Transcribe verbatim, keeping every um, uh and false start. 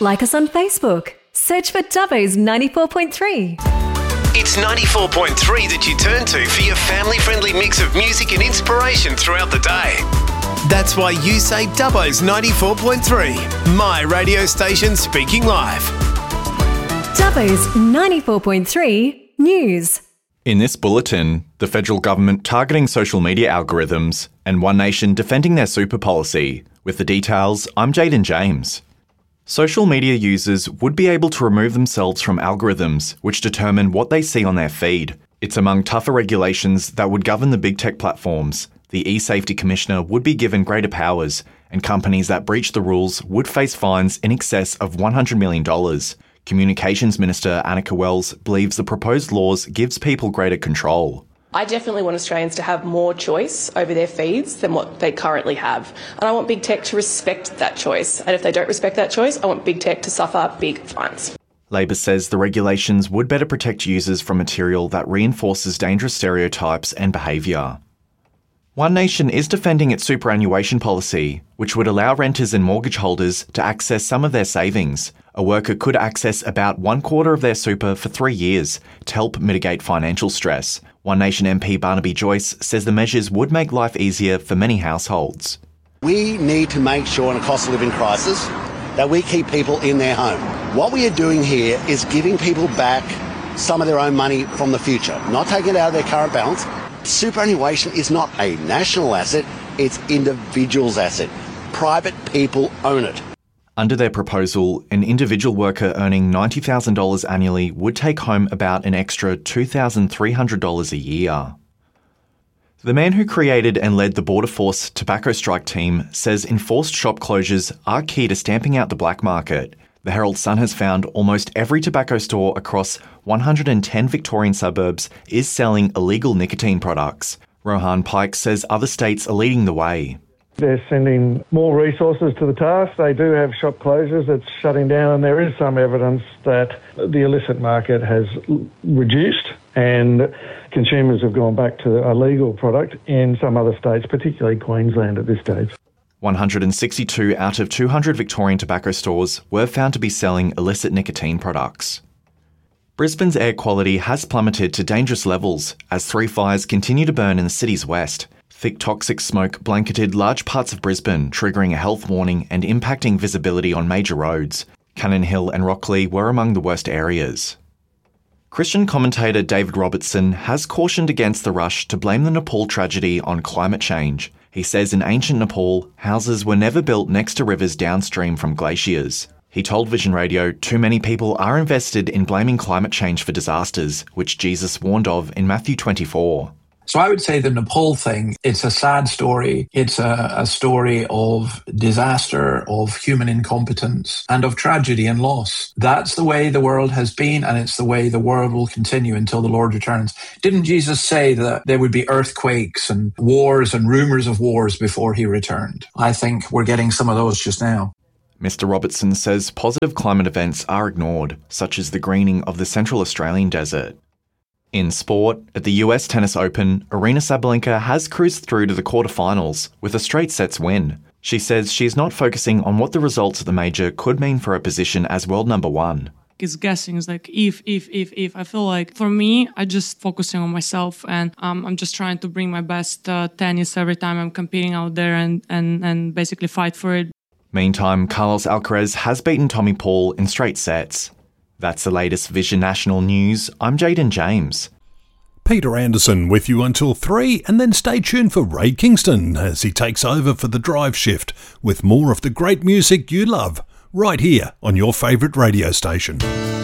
Like us on Facebook. Search for Dubbo's ninety-four point three. It's ninety-four point three that you turn to for your family-friendly mix of music and inspiration throughout the day. That's why you say Dubbo's ninety-four point three, my radio station speaking live. Dubbo's ninety-four point three News. In this bulletin, the federal government targeting social media algorithms and One Nation defending their super policy. With the details, I'm Jaden James. Social media users would be able to remove themselves from algorithms which determine what they see on their feed. It's among tougher regulations that would govern the big tech platforms. The eSafety Commissioner would be given greater powers, and companies that breach the rules would face fines in excess of one hundred million dollars. Communications Minister Annika Wells believes the proposed laws gives people greater control. I definitely want Australians to have more choice over their feeds than what they currently have. And I want big tech to respect that choice. And if they don't respect that choice, I want big tech to suffer big fines. Labor says the regulations would better protect users from material that reinforces dangerous stereotypes and behaviour. One Nation is defending its superannuation policy, which would allow renters and mortgage holders to access some of their savings. A worker could access about one quarter of their super for three years to help mitigate financial stress. One Nation M P Barnaby Joyce says the measures would make life easier for many households. We need to make sure in a cost of living crisis that we keep people in their home. What we are doing here is giving people back some of their own money from the future, not taking it out of their current balance. Superannuation is not a national asset, it's individuals' asset. Private people own it. Under their proposal, an individual worker earning ninety thousand dollars annually would take home about an extra two thousand three hundred dollars a year. The man who created and led the Border Force tobacco strike team says enforced shop closures are key to stamping out the black market. The Herald Sun has found almost every tobacco store across one hundred ten Victorian suburbs is selling illegal nicotine products. Rohan Pike says other states are leading the way. They're sending more resources to the task. They do have shop closures that's shutting down, and there is some evidence that the illicit market has reduced and consumers have gone back to a legal product in some other states, particularly Queensland at this stage. one hundred sixty-two out of two hundred Victorian tobacco stores were found to be selling illicit nicotine products. Brisbane's air quality has plummeted to dangerous levels as three fires continue to burn in the city's west. Thick toxic smoke blanketed large parts of Brisbane, triggering a health warning and impacting visibility on major roads. Cannon Hill and Rockley were among the worst areas. Christian commentator David Robertson has cautioned against the rush to blame the Nepal tragedy on climate change. He says in ancient Nepal, houses were never built next to rivers downstream from glaciers. He told Vision Radio too many people are invested in blaming climate change for disasters, which Jesus warned of in Matthew twenty-four. So I would say the Nepal thing, it's a sad story. It's a, a story of disaster, of human incompetence, and of tragedy and loss. That's the way the world has been, and it's the way the world will continue until the Lord returns. Didn't Jesus say that there would be earthquakes and wars and rumours of wars before he returned? I think we're getting some of those just now. Mister Robertson says positive climate events are ignored, such as the greening of the Central Australian desert. In sport, at the U S Tennis Open, Aryna Sabalenka has cruised through to the quarterfinals with a straight sets win. She says she is not focusing on what the results of the major could mean for her position as world number one. It's guessing. It's like if, if, if, if. I feel like for me, I just focusing on myself and um, I'm just trying to bring my best uh, tennis every time I'm competing out there and, and, and basically fight for it. Meantime, Carlos Alcaraz has beaten Tommy Paul in straight sets. That's the latest Vision National News. I'm Jaden James. Peter Anderson with you until three, and then stay tuned for Ray Kingston as he takes over for the drive shift with more of the great music you love right here on your favourite radio station.